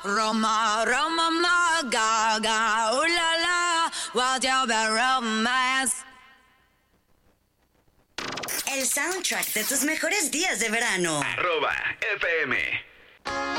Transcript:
Roma, Roma, ma, gaga, ooh la la, what's your romance? El soundtrack de tus mejores días de verano. @FM